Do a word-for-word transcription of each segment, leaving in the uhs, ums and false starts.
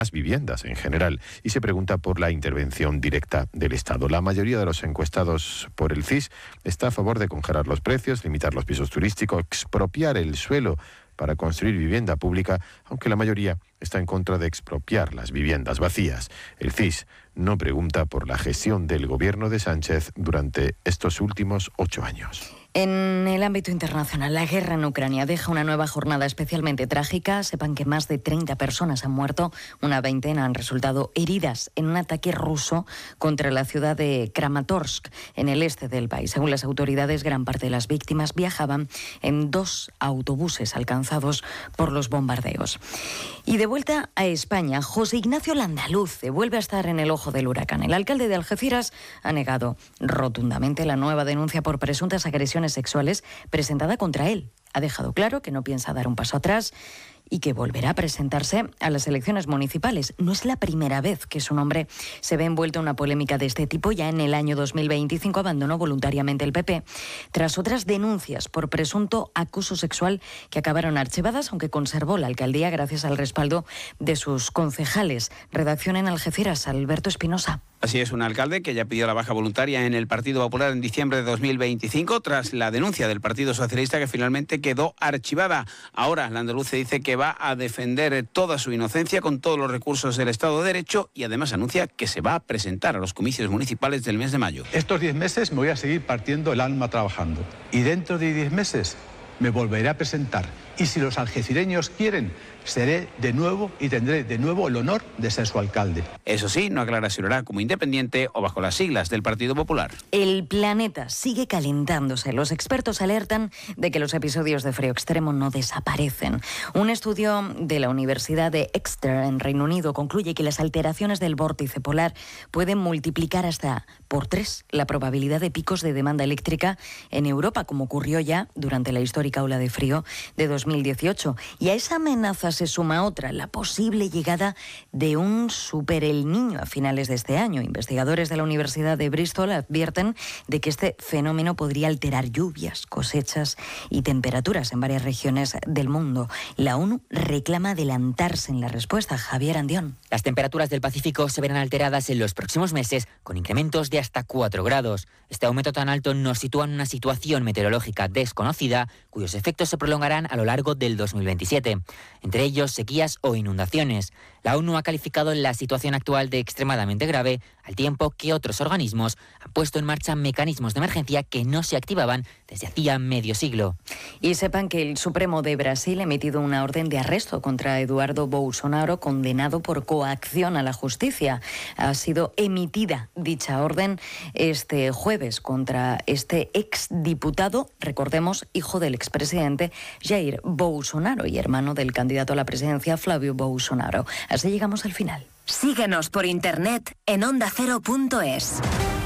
las viviendas en general y se pregunta por la intervención directa del Estado. La mayoría de los encuestados por el C I S está a favor de congelar los precios, limitar los pisos turísticos, expropiar el suelo para construir vivienda pública, aunque la mayoría está en contra de expropiar las viviendas vacías. El C I S no pregunta por la gestión del gobierno de Sánchez durante estos últimos ocho años. En el ámbito internacional, la guerra en Ucrania deja una nueva jornada especialmente trágica. Sepan que más de treinta personas han muerto, una veintena han resultado heridas en un ataque ruso contra la ciudad de Kramatorsk, en el este del país. Según las autoridades, gran parte de las víctimas viajaban en dos autobuses alcanzados por los bombardeos. Y de vuelta a España, José Ignacio Landaluce vuelve a estar en el ojo del huracán. El alcalde de Algeciras ha negado rotundamente la nueva denuncia por presuntas agresiones sexuales presentada contra él. Ha dejado claro que no piensa dar un paso atrás y que volverá a presentarse a las elecciones municipales. No es la primera vez que su nombre se ve envuelto en una polémica de este tipo. Ya en el año dos mil veinticinco abandonó voluntariamente el P P tras otras denuncias por presunto acoso sexual que acabaron archivadas, aunque conservó la alcaldía gracias al respaldo de sus concejales. Redacción en Algeciras, Alberto Espinosa. Así es, un alcalde que ya pidió la baja voluntaria en el Partido Popular en diciembre de dos mil veinticinco tras la denuncia del Partido Socialista que finalmente quedó archivada. Ahora Landaluce dice que va a defender toda su inocencia con todos los recursos del Estado de Derecho y además anuncia que se va a presentar a los comicios municipales del mes de mayo. Estos diez meses me voy a seguir partiendo el alma trabajando y dentro de diez meses me volveré a presentar. Y si los algecireños quieren, seré de nuevo y tendré de nuevo el honor de ser su alcalde. Eso sí, no aclara si lo hará como independiente o bajo las siglas del Partido Popular. El planeta sigue calentándose. Los expertos alertan de que los episodios de frío extremo no desaparecen. Un estudio de la Universidad de Exeter en Reino Unido concluye que las alteraciones del vórtice polar pueden multiplicar hasta por tres la probabilidad de picos de demanda eléctrica en Europa, como ocurrió ya durante la histórica ola de frío de dos mil dieciocho. Y a esa amenaza se suma otra, la posible llegada de un super El Niño a finales de este año. Investigadores de la Universidad de Bristol advierten de que este fenómeno podría alterar lluvias, cosechas y temperaturas en varias regiones del mundo. La ONU reclama adelantarse en la respuesta. Javier Andión. Las temperaturas del Pacífico se verán alteradas en los próximos meses con incrementos de hasta cuatro grados. Este aumento tan alto nos sitúa en una situación meteorológica desconocida cuyos efectos se prolongarán a lo largo del dos mil veintisiete. Entre ellos sequías o inundaciones. La ONU ha calificado la situación actual de extremadamente grave, al tiempo que otros organismos han puesto en marcha mecanismos de emergencia que no se activaban desde hacía medio siglo. Y sepan que el Supremo de Brasil ha emitido una orden de arresto contra Eduardo Bolsonaro, condenado por coacción a la justicia. Ha sido emitida dicha orden este jueves contra este exdiputado, recordemos, hijo del expresidente Jair Bolsonaro y hermano del candidato a la presidencia Flávio Bolsonaro. Así llegamos al final. Síguenos por internet en onda cero punto es.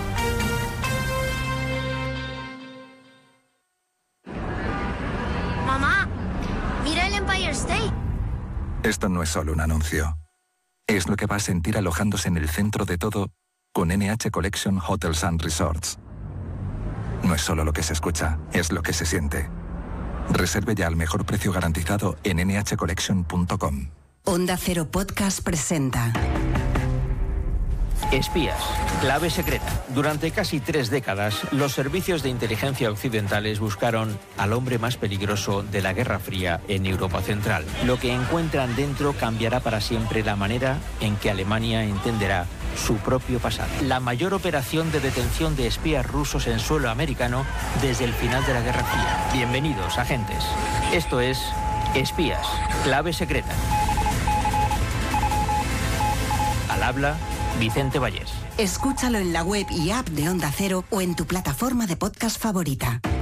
Mamá, mira el Empire State. Esto no es solo un anuncio. Es lo que va a sentir alojándose en el centro de todo con N H Collection Hotels and Resorts. No es solo lo que se escucha, es lo que se siente. Reserve ya al mejor precio garantizado en ene hache collection punto com. Onda Cero Podcast presenta Espías, clave secreta. Durante casi tres décadas, los servicios de inteligencia occidentales buscaron al hombre más peligroso de la Guerra Fría en Europa Central. Lo que encuentran dentro cambiará para siempre la manera en que Alemania entenderá su propio pasado. La mayor operación de detención de espías rusos en suelo americano desde el final de la Guerra Fría. Bienvenidos, agentes. Esto es Espías, clave secreta. Al habla Vicente Vallés. Escúchalo en la web y app de Onda Cero o en tu plataforma de podcast favorita.